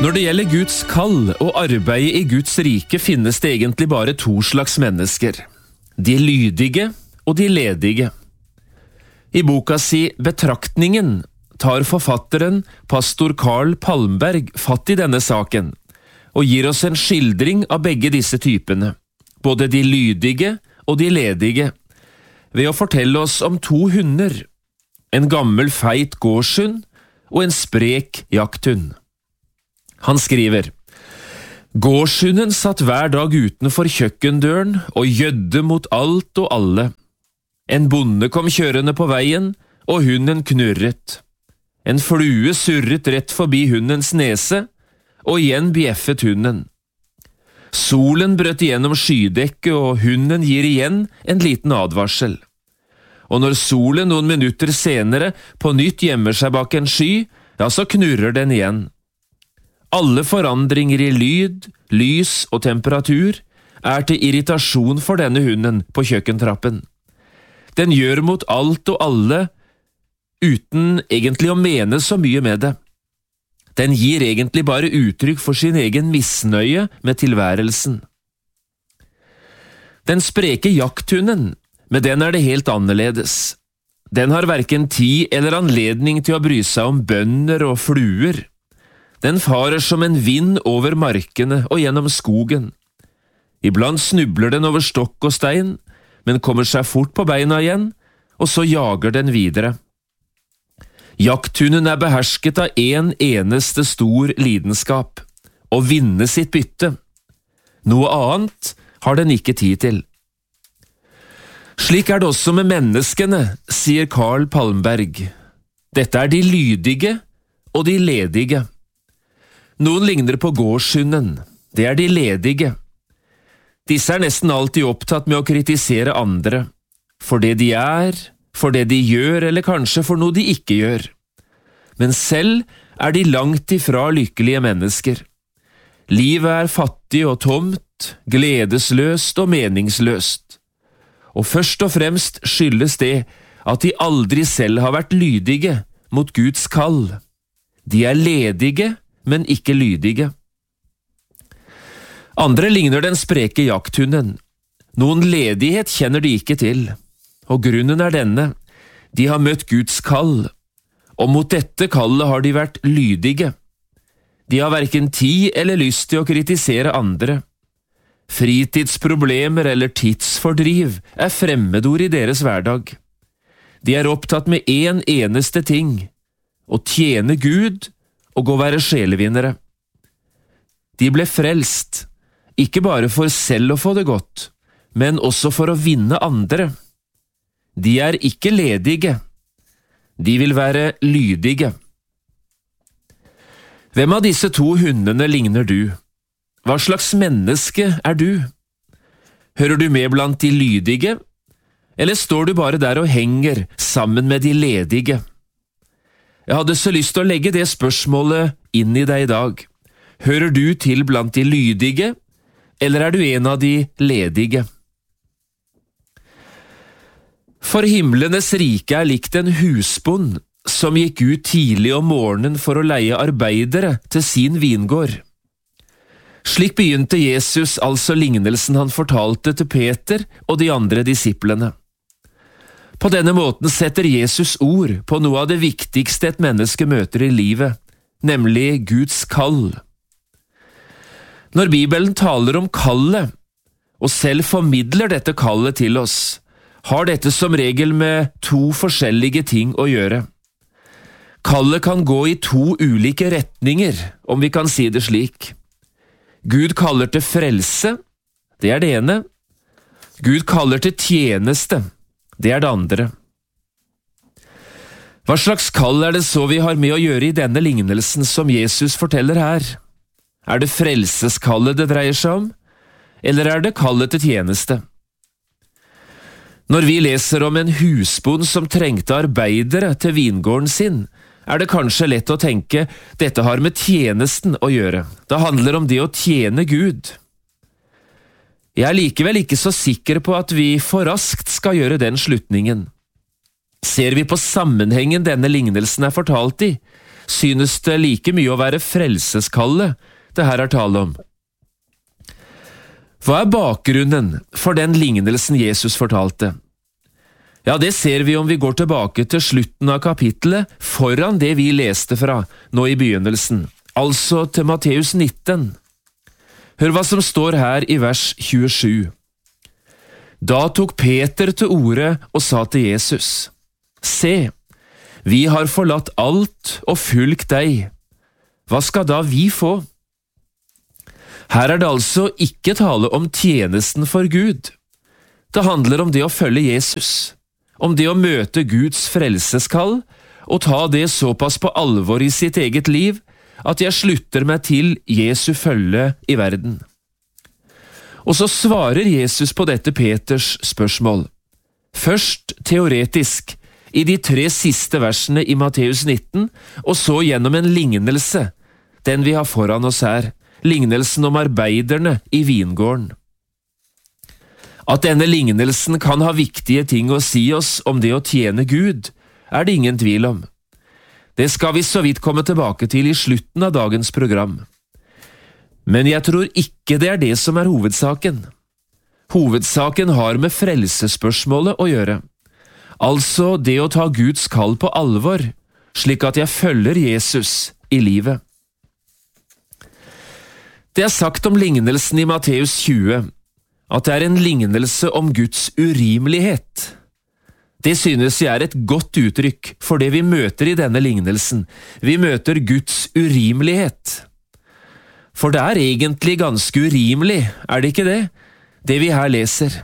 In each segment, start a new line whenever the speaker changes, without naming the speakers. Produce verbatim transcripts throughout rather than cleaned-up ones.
Når det gjelder Guds kall og arbeidet i Guds rike, finnes det egentlig bare to slags mennesker. De lydige og de ledige. I boka si Betraktningen tar forfatteren, pastor Carl Palmberg, fatt i denne saken, og gir oss en skildring av begge disse typene, både de lydige og de ledige, ved å fortelle oss om to hunder, en gammel feit gårdshund og en sprek jakthund. Han skriver: Gårdshunden satt hver dag utenfor kjøkkendøren og gjødde mot alt og alle. En bonde kom kjørende på veien, og hunden knurret. En flue surret rett forbi hundens nese, og igjen bjeffet hunden. Solen brøt igjennom skydekket, og hunden gir igjen en liten advarsel. Og når solen noen minutter senere på nytt gjemmer seg bak en sky, ja, så knurrer den igjen. Alle forandringer i lyd, lys og temperatur er til irritasjon for denne hunden på kjøkkentrappen. Den gjør mot alt og alle uten egentlig å mene så mye med det. Den gir egentlig bare uttrykk for sin egen misnøye med tilværelsen. Den spreke jakthunden, med den er det helt annerledes. Den har hverken tid eller anledning til å bry seg om bønder og fluer. Den farer som en vind over markene og gjennom skogen. Iblant snubler den over stokk og stein, men kommer seg fort på beina igjen, og så jager den videre. Jakthunden er behersket av en eneste stor lidenskap, å vinne sitt bytte. Noe annet har den ikke tid til. Slik er det også med menneskene, sier Carl Palmberg. Dette er de lydige og de ledige. Noen ligner på gårdshunden, det er de ledige. Disse er nesten alltid opptatt med å kritisere andre, for det de er, for det de gjør, eller kanskje for noe de ikke gjør. Men selv er de langt ifra lykkelige mennesker. Livet er fattig og tomt, gledesløst og meningsløst. Og først og fremst skyldes det at de aldri selv har vært lydige mot Guds kall. De er ledige, men ikke lydige. Andre ligner den spreke jakthunden. Noen ledighet kjenner de ikke til, og grunnen er denne: de har møtt Guds kall, og mot dette kallet har de vært lydige. De har hverken tid eller lyst til å kritisere andre. Fritidsproblemer eller tidsfordriv er fremmedord i deres hverdag. De er opptatt med en eneste ting: å tjene Gud og å være sjelevinnere. De ble frelst, ikke bare for selv å få det godt, men også for å vinne andre. De er ikke ledige. De vil være lydige. Hvem av disse to hundene ligner du? Hva slags menneske er du? Hører du med blant de lydige, eller står du bare der og henger sammen med de ledige? Jeg hadde så lyst til å legge det spørsmålet inn i deg i dag. Hører du til blant de lydige, eller er du en av de ledige? For himlenes rike er likt en husbond som gikk ut tidlig om morgenen for å leie arbeidere til sin vingård. Slik begynte Jesus altså lignelsen han fortalte til Peter og de andre disiplene. På denne måten setter Jesus ord på noe av det viktigste et menneske møter i livet, nemlig Guds kall. Når Bibelen taler om kallet, og selv formidler dette kallet til oss, har dette som regel med to forskjellige ting å gjøre. Kallet kan gå i to ulike retninger, om vi kan si det slik. Gud kaller til frelse, det er det ene. Gud kaller til tjeneste, det er det andre. Hva slags kall er det så vi har med å gjøre i denne lignelsen som Jesus forteller her? Er det frelseskallet det dreier seg om, eller er det kallet til tjeneste? Når vi leser om en husbond som trengte arbeidere til vingården sin, er det kanskje lett å tenke dette har med tjenesten å gjøre. Det handler om det å tjene Gud. Jeg er likevel ikke så sikker på at vi for raskt skal gjøre den slutningen. Ser vi på sammenhengen denne lignelsen er fortalt i, synes det like mye å være frelseskallet det her er tale om. Hva er bakgrunnen for den lignelsen Jesus fortalte? Ja, det ser vi om vi går tilbake til slutten av kapittelet foran det vi leste fra nå i begynnelsen, altså til Matteus nitten. Hør hva som står her i vers tjuesju. Da tok Peter til orde og sa til Jesus, «Se, vi har forlatt alt og fulgt deg. Hva skal da vi få?» Her er det altså ikke tale om tjenesten for Gud. Det handler om det å følge Jesus, om det å møte Guds frelseskall og ta det såpass på alvor i sitt eget liv at jeg slutter meg til Jesu følge i verden. Og så svarer Jesus på dette Peters spørsmål. Først teoretisk, i de tre siste versene i Matteus nitten, og så gjennom en lignelse, den vi har foran oss her, lignelsen om arbeiderne i vingården. At denne lignelsen kan ha viktige ting å si oss om det å tjene Gud, er det ingen tvil om. Det skal vi så vidt komme tilbake til i slutten av dagens program. Men jeg tror ikke det er det som er hovedsaken. Hovedsaken har med frelsesspørsmålet å gjøre. Altså det å ta Guds kall på alvor, slik at jeg følger Jesus i livet. Det er sagt om lignelsen i Matteus tjue, at det er en lignelse om Guds urimelighet. Det synes jeg er et godt uttrykk for det vi møter i denne lignelsen. Vi møter Guds urimelighet. For det er egentlig ganske urimelig, er det ikke det? Det vi her leser.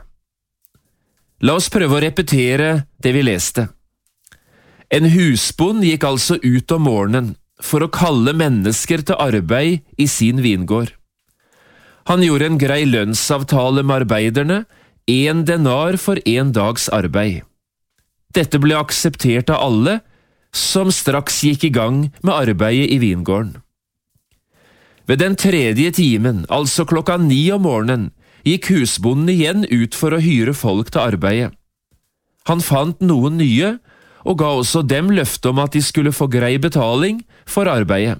La oss prøve å repetere det vi leste. En husbond gikk altså ut om morgenen for å kalle mennesker til arbeid i sin vingård. Han gjorde en grei lønnsavtale med arbeiderne, en denar for en dags arbeid. Dette ble akseptert av alle, som straks gikk i gang med arbeidet i vingården. Ved den tredje timen, altså klokka ni om morgenen, gikk husbonden igjen ut for å hyre folk til arbeidet. Han fant noen nye, og ga også dem løfte om at de skulle få grei betaling for arbeidet.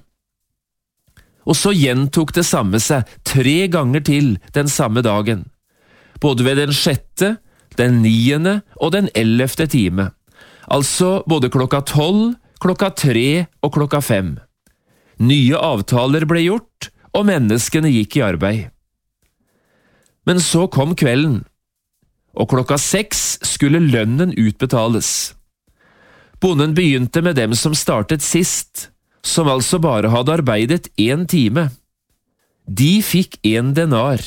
Og så gjentok det samme seg tre ganger til den samme dagen, både ved den sjette, den niende og den ellevte time, altså både klokka tolv, klokka tre og klokka fem. Nye avtaler ble gjort, og menneskene gikk i arbeid. Men så kom kvelden, og klokka seks skulle lønnen utbetales. Bonden begynte med dem som startet sist, som altså bare hadde arbeidet en time. De fikk en denar.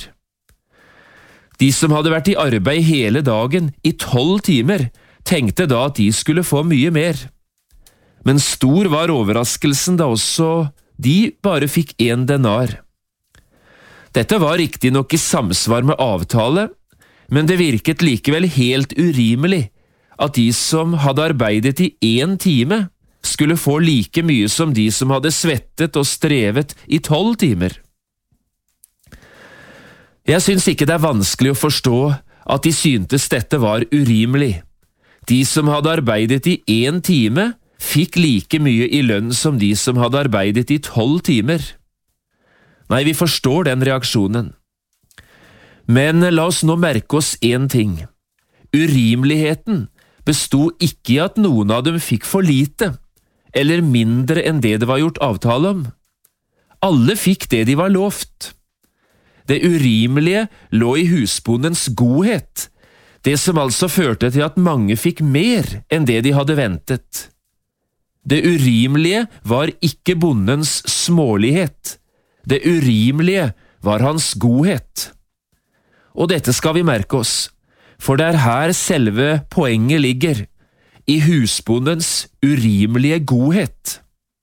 De som hadde vært i arbeid hele dagen, i tolv timer, tenkte da at de skulle få mye mer. Men stor var overraskelsen da også de bare fikk en denar. Dette var riktig nok i samsvar med avtale, men det virket likevel helt urimelig at de som hadde arbeidet i en time, skulle få like mye som de som hadde svettet og strevet i tolv timer. Jeg synes ikke det er vanskelig å forstå at de syntes dette var urimelig. De som hadde arbeidet i en time, fikk like mye i lønn som de som hadde arbeidet i tolv timer. Nei, vi forstår den reaksjonen. Men la oss nå merke oss en ting. Urimeligheten bestod ikke i at noen av dem fikk for lite, eller mindre enn det det var gjort avtale om. Alle fikk det de var lovt. Det urimelige lå i husbondens godhet, det som altså førte til at mange fikk mer enn det de hadde ventet. Det urimelige var ikke bondens smålighet. Det urimelige var hans godhet. Og dette skal vi merke oss, for det er her selve poenget ligger, i husbondens urimelige godhet.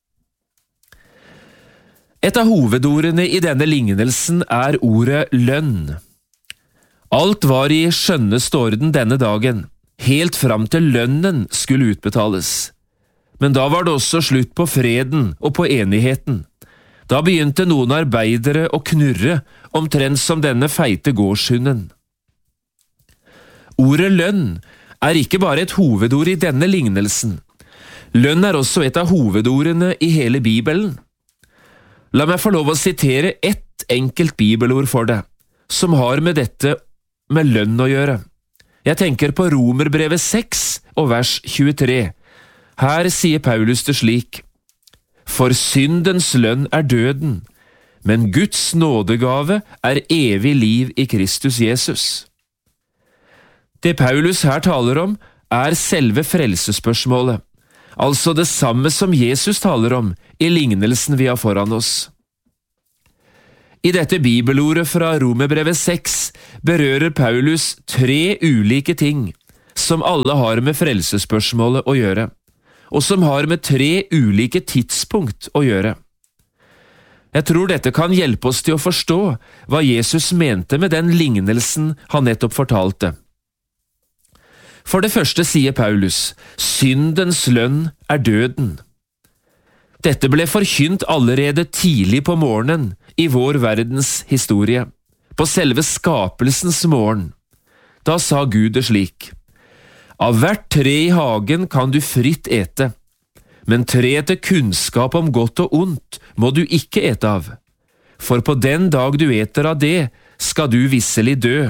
Et av hovedordene i denne lignelsen er ordet lønn. Alt var i skjønneste orden denne dagen, helt fram til lønnen skulle utbetales. Men da var det også slutt på freden og på enigheten. Da begynte noen arbeidere å knurre, omtrent som denne feite gårdshunden. Ordet lønn er ikke bare et hovedord i denne lignelsen, Lønn er også et av hovedordene i hele Bibelen. La meg få lov å sitere ett enkelt bibelord for deg, som har med dette med lønn å gjøre. Jeg tenker på Romerbrevet seks og vers tjuetre. Her sier Paulus det slik: For syndens lønn er døden, men Guds nådegave er evig liv i Kristus Jesus. Det Paulus her taler om, er selve frelsesspørsmålet, altså det samme som Jesus taler om i lignelsen vi har foran oss. I dette bibelordet fra Romerbrevet seks berører Paulus tre ulike ting som alle har med frelsesspørsmålet å gjøre, og som har med tre ulike tidspunkt å gjøre. Jeg tror dette kan hjelpe oss til å forstå hva Jesus mente med den lignelsen han nettopp fortalte. For det første sier Paulus, syndens lønn er døden. Dette ble forkynt allerede tidlig på morgenen i vår verdens historie, på selve skapelsens morgen. Da sa Gud det slik: Av hvert tre i hagen kan du fritt ete, men treet til kunnskap om godt og ondt må du ikke ete av, for på den dag du eter av det, skal du visselig dø.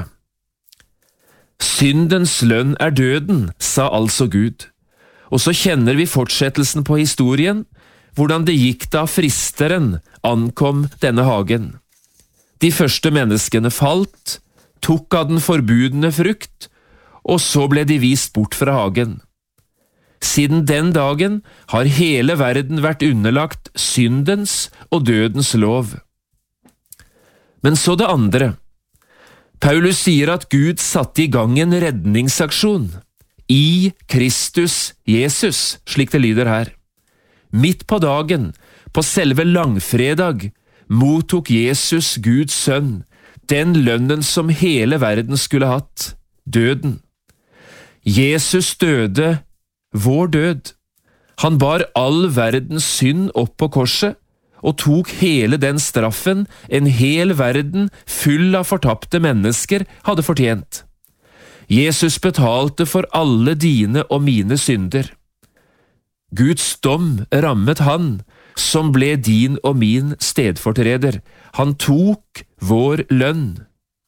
Syndens lønn er døden, sa altså Gud. Og så kjenner vi fortsettelsen på historien, hvordan det gikk da fristeren ankom denne hagen. De første menneskene falt, tok av den forbudne frukt, og så ble de vist bort fra hagen. Siden den dagen har hele verden vært underlagt syndens og dødens lov. Men så det andre. Paulus sier at Gud satte i gang en redningsaksjon i Kristus Jesus, slik det lyder her. Midt på dagen, på selve langfredag, mottok Jesus, Guds sønn, den lønnen som hele verden skulle hatt, døden. Jesus døde vår død. Han bar all verdens synd opp på korset, og tok hele den straffen en hel verden full av fortapte mennesker hadde fortjent. Jesus betalte for alle dine og mine synder. Guds dom rammet han, som ble din og min stedfortreder. Han tok vår lønn.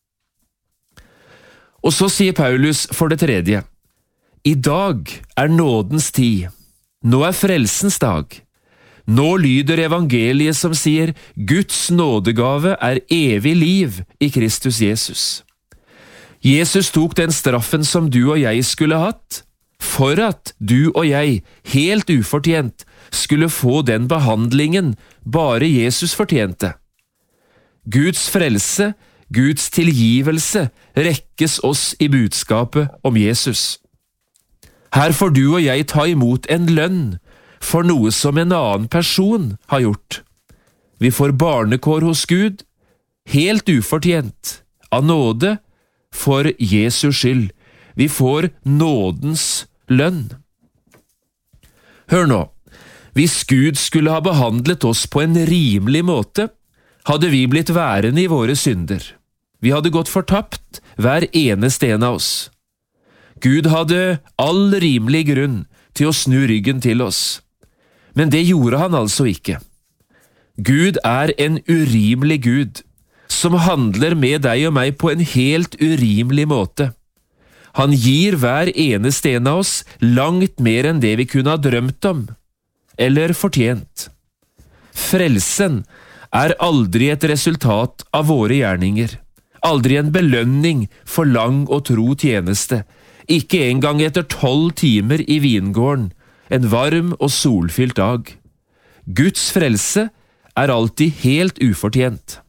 Og så sier Paulus for det tredje: I dag er nådens tid. Nå er frelsens dag. Nå lyder evangeliet som sier Guds nådegave er evig liv i Kristus Jesus. Jesus tok den straffen som du og jeg skulle hatt, for at du og jeg, helt ufortjent, skulle få den behandlingen bare Jesus fortjente. Guds frelse, Guds tilgivelse, rekkes oss i budskapet om Jesus. Her får du og jeg ta imot en lønn for noe som en annen person har gjort. Vi får barnekår hos Gud, helt ufortjent, av nåde, for Jesu skyld. Vi får nådens lønn. Hør nå, hvis Gud skulle ha behandlet oss på en rimelig måte, hadde vi blitt værende i våre synder. Vi hadde gått fortapt, hver eneste en av oss. Gud hadde all rimelig grunn til å snu ryggen til oss. Men det gjorde han altså ikke. Gud er en urimelig Gud, som handler med deg og meg på en helt urimelig måte. Han gir hver eneste en av oss langt mer enn det vi kunne ha drømt om, eller fortjent. Frelsen er aldri et resultat av våre gjerninger, aldri en belønning for lang og tro tjeneste, ikke engang etter tolv timer i vingården, en varm og solfylt dag. Guds frelse er alltid helt ufortjent.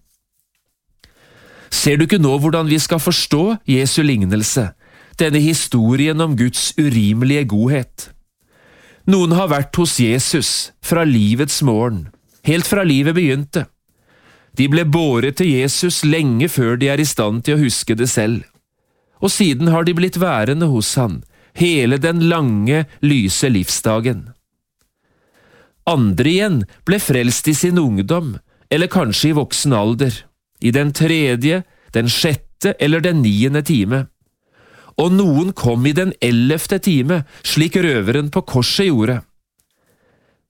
Ser du ikke nå hvordan vi skal forstå Jesu lignelse, denne historien om Guds urimelige godhet? Noen har vært hos Jesus fra livets morgen, helt fra livet begynte. De ble båret til Jesus lenge før de er i stand til å huske det selv. Og siden har de blitt værende hos han, hele den lange, lyse livsdagen. Andre igjen ble frelst i sin ungdom, eller kanskje i voksen alder, i den tredje, den sjette eller den niende time. Og noen kom i den ellevte time, slik røveren på korset gjorde.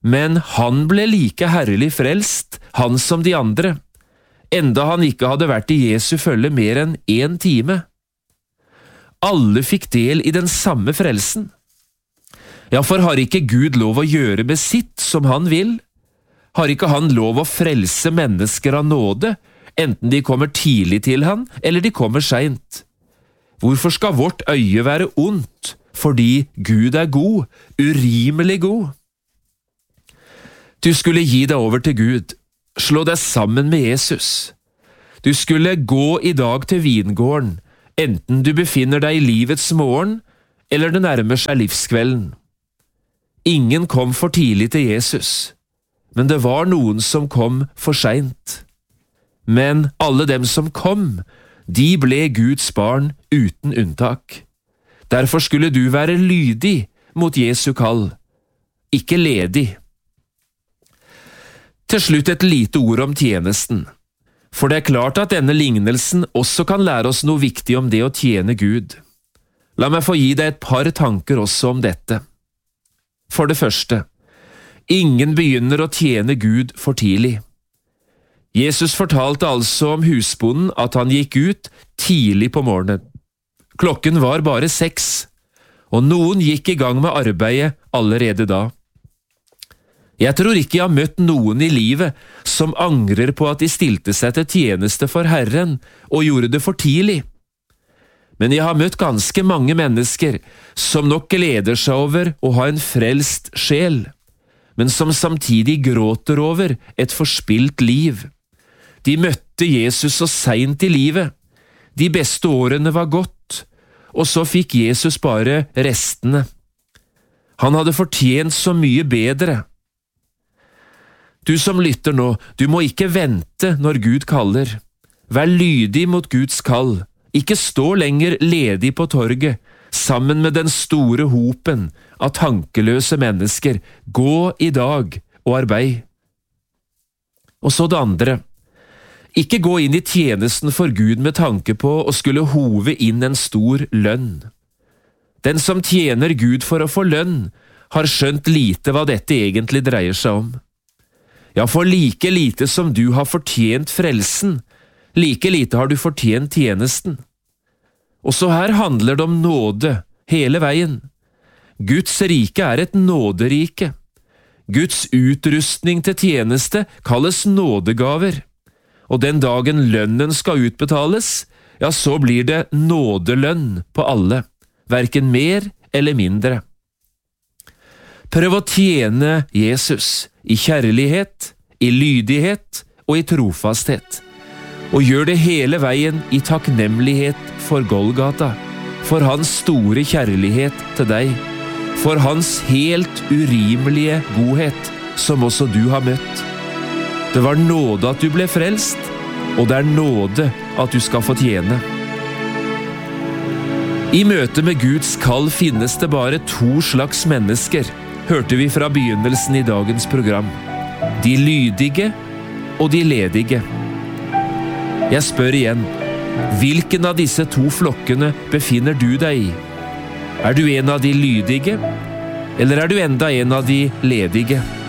men han ble like herlig frelst, han som de andre, enda han ikke hadde vært i Jesu følge mer enn en time. Alle fikk del i den samme frelsen. Ja, for har ikke Gud lov å gjøre med sitt som han vil? Har ikke han lov å frelse mennesker av nåde, enten de kommer tidlig til han, eller de kommer sent? Hvorfor skal vårt øye være ondt, fordi Gud er god, urimelig god? Du skulle gi deg over til Gud, slå deg sammen med Jesus. Du skulle gå i dag til vingården, enten du befinner deg i livets morgen, eller det nærmer seg livskvelden. Ingen kom for tidlig til Jesus, men det var noen som kom for sent. Men alle dem som kom, de ble Guds barn uten unntak. Derfor skulle du være lydig mot Jesu kall, ikke ledig. Til slutt et lite ord om tjenesten, for det er klart at denne lignelsen også kan lære oss noe viktig om det å tjene Gud. La meg få gi deg et par tanker også om dette. For det første, ingen begynner å tjene Gud for tidlig. Jesus fortalte altså om husbonden at han gikk ut tidlig på morgenen. Klokken var bare seks, og noen gikk i gang med arbeidet allerede da. Jeg tror ikke jeg har møtt noen i livet som angrer på at de stilte seg til tjeneste for Herren og gjorde det for tidlig. Men jeg har møtt ganske mange mennesker som nok gleder seg over å ha en frelst sjel, men som samtidig gråter over et forspilt liv. De møtte Jesus så sent i livet. De beste årene var gått, og så fikk Jesus bare restene. Han hadde fortjent så mye bedre. Du som lytter nå, du må ikke vente når Gud kaller. Vær lydig mot Guds kall. Ikke stå lenger ledig på torget, sammen med den store hopen av tankeløse mennesker. Gå i dag og arbeid. Og så det andre. Ikke gå inn i tjenesten for Gud med tanke på å skulle hove inn en stor lønn. Den som tjener Gud for å få lønn, har skjønt lite hva dette egentlig dreier seg om. Ja, for like lite som du har fortjent frelsen, like lite har du fortjent tjenesten. Også her handler det om nåde, hele veien. Guds rike er et nåderike. Guds utrustning til tjeneste kalles nådegaver. Og den dagen lønnen skal utbetales, ja, så blir det nådelønn på alle, hverken mer eller mindre. Prøv å tjene Jesus i kjærlighet, i lydighet og i trofasthet, og gjør det hele veien i takknemlighet for Golgata, for hans store kjærlighet til deg, for hans helt urimelige godhet, som også du har møtt. Det var nåde at du ble frelst, og det er nåde at du skal få tjene. I møte med Guds kall finnes det bare to slags mennesker, hørte vi fra begynnelsen i dagens program. De lydige og de ledige. Jeg spør igjen, hvilken av disse to flokkene befinner du deg i? Er du en av de lydige, eller er du enda en av de ledige?